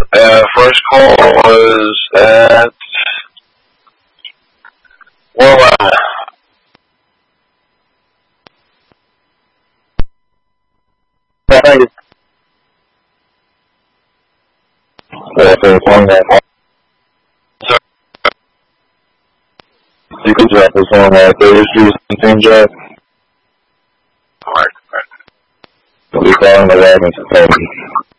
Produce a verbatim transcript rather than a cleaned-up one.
Uh, first call was at, well, uh, thank you. Yeah, so it's on that. You can drop us on uh, thirty Street and Team Drive. Alright, alright. We'll be calling the wagon to